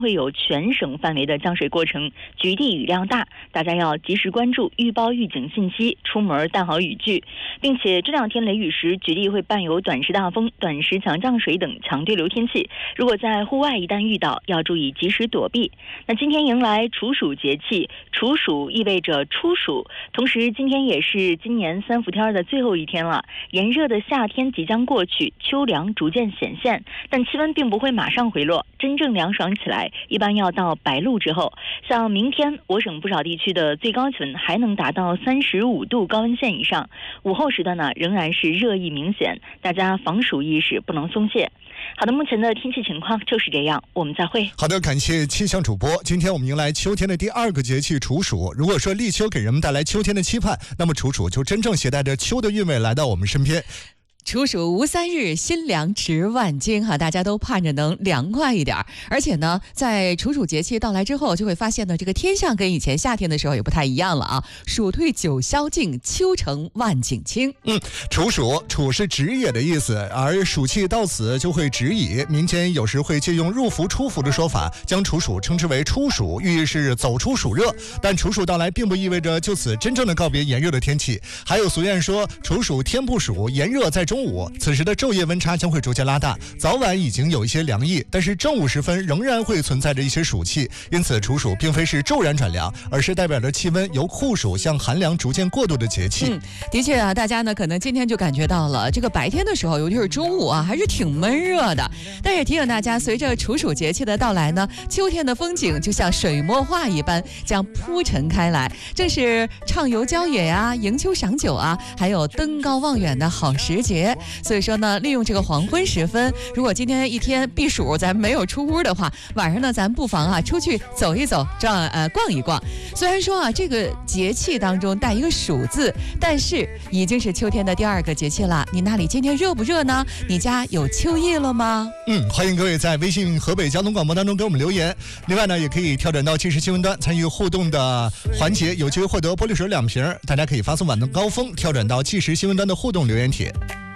会有全省范围的降水过程，局地雨量大，大家要及时关注预报预警信息，出门带好雨具，并且这2天雷雨时，局地会伴有短时大风、短时强降水等强对流天气。如果在户外一旦遇到，要注意及时躲避。那今天迎来处暑节气，处暑意味着初暑，同时今天也是今年3伏天的最后一天了。炎热的夏天即将过去，秋凉逐渐显现，但气温并不会马上回落，真正凉爽起来一般要到白露之后。像明天我省不少地区的最高气温还能达到35度高温线以上，午后时段呢仍然是热意明显，大家防暑意识不能松懈。好的，目前的天气情况就是这样，我们再会。 好的，感谢气象主播。今天我们迎来秋天的第2个节气处暑。如果说立秋给人们带来秋天的期盼，那么处暑就真正携带着秋的韵味来到我们身边。 处暑无3日，心凉值万金哈，大家都盼着能凉快一点。而且呢，在处暑节气到来之后，就会发现呢，这个天象跟以前夏天的时候也不太一样了啊。暑退九霄静，秋成万景清。 处暑，处是止也的意思，而暑气到此就会止矣。民间有时会借用入伏出伏的说法，将处暑称之为初暑，寓意是走出暑热。但处暑到来并不意味着就此真正的告别炎热的天气。还有俗谚说，处暑天不暑，炎热在中午。此时的昼夜温差将会逐渐拉大，早晚已经有一些凉意，但是正午时分仍然会存在着一些暑气。因此处暑并非是骤然转凉，而是代表着气温由酷暑向寒凉逐渐过渡的节气。 的确啊，大家呢可能今天就感觉到了，这个白天的时候，尤其是中午啊，还是挺闷热的。但是提醒大家，随着处暑节气的到来呢，秋天的风景就像水墨画一般将铺陈开来，正是畅游郊野啊、迎秋赏酒啊，还有登高望远的好时节。所以说呢，利用这个黄昏时分，如果今天一天避暑咱没有出屋的话，晚上呢咱不妨啊出去走一走，逛一逛。虽然说啊这个节气当中带一个暑字，但是已经是秋天的第2个节气了。你那里今天热不热呢？你家有秋意了吗？ 欢迎各位在微信河北交通广播当中给我们留言。另外呢，也可以跳转到即时新闻端参与互动的环节，有机会获得玻璃水2瓶。大家可以发送晚的高峰跳转到即时新闻端的互动留言帖。